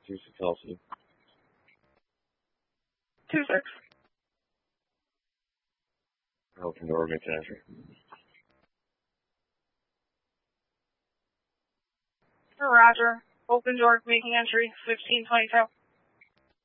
26 LC. 26. Open door, make an entry. Roger. Open door, making entry, 1522.